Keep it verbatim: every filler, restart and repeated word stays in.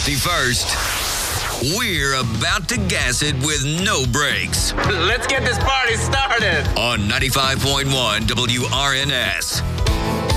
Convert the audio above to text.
safety first. We're about to gas it with no brakes. Let's get this party started. On ninety-five point one W R N S.